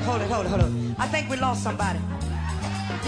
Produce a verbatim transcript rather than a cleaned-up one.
hold it, hold it, hold it. I think we lost somebody.